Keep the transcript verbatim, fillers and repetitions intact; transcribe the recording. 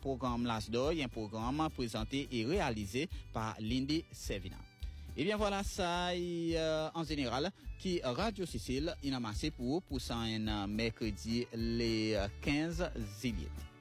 programme Lasdo, un programme présenté et réalisé par Lindy Servina. Et bien voilà ça euh, en général qui Radio Sicile il a amassé pour pour ça un mercredi les quinze juillet.